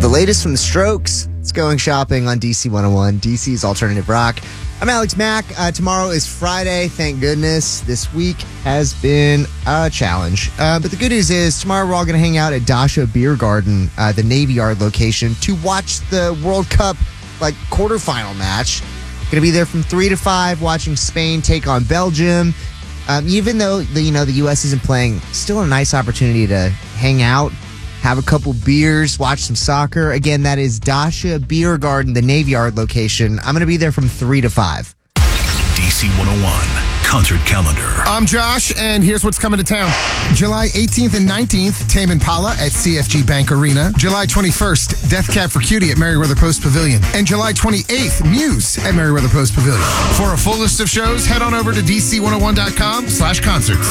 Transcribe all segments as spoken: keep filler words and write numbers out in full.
the latest from the Strokes. It's going shopping on D C one oh one, D C's Alternative Rock. I'm Alex Mack. Uh, tomorrow is Friday, thank goodness. This week has been a challenge. Uh, but the good news is tomorrow we're all going to hang out at Dasha Beer Garden, uh, the Navy Yard location, to watch the World Cup like quarterfinal match. Going to be there from three to five watching Spain take on Belgium. Um, even though the, you know the U S isn't playing, still a nice opportunity to hang out, have a couple beers, watch some soccer. Again, that is Dasha Beer Garden, the Navy Yard location. I'm going to be there from three to five. D C one oh one Concert Calendar. I'm Josh, and here's what's coming to town. July eighteenth and nineteenth, Tame Impala at C F G Bank Arena. July twenty-first, Death Cab for Cutie at Merriweather Post Pavilion. And July twenty-eighth, Muse at Merriweather Post Pavilion. For a full list of shows, head on over to D C one oh one dot com slash concerts.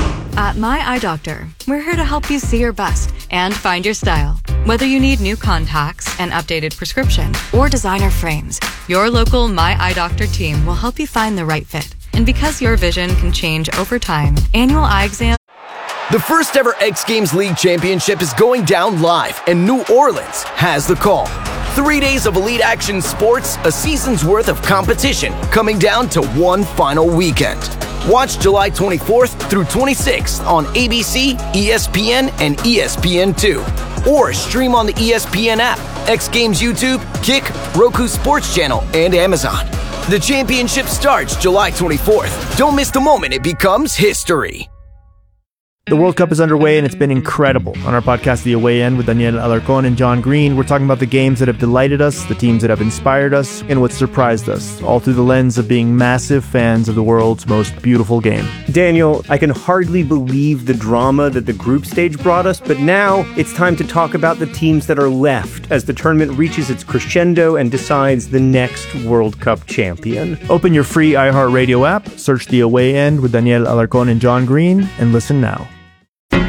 At My Eye Doctor, we're here to help you see your best and find your style. Whether you need new contacts, an updated prescription, or designer frames, your local My Eye Doctor team will help you find the right fit. And because your vision can change over time, annual eye exam. The first ever X Games League Championship is going down live, and New Orleans has the call. Three days of elite action sports, a season's worth of competition, coming down to one final weekend. Watch July twenty-fourth through twenty-sixth on A B C, E S P N, and E S P N two. Or stream on the E S P N app, X Games YouTube, Kick, Roku Sports Channel, and Amazon. The championship starts July twenty-fourth. Don't miss the moment it becomes history. The World Cup is underway, and it's been incredible. On our podcast, The Away End, with Daniel Alarcón and John Green, we're talking about the games that have delighted us, the teams that have inspired us, and what surprised us, all through the lens of being massive fans of the world's most beautiful game. Daniel, I can hardly believe the drama that the group stage brought us, but now it's time to talk about the teams that are left as the tournament reaches its crescendo and decides the next World Cup champion. Open your free iHeartRadio app, search The Away End with Daniel Alarcón and John Green, and listen now.